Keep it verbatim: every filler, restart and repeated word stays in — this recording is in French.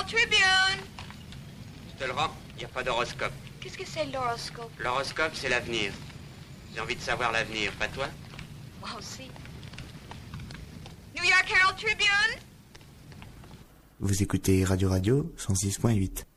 Tribune. Je te le rends, il n'y a pas d'horoscope. Qu'est-ce que c'est l'horoscope? L'horoscope, c'est l'avenir. J'ai envie de savoir l'avenir, pas toi? Moi aussi. New York Herald Tribune. Vous écoutez Radio Radio cent six point huit.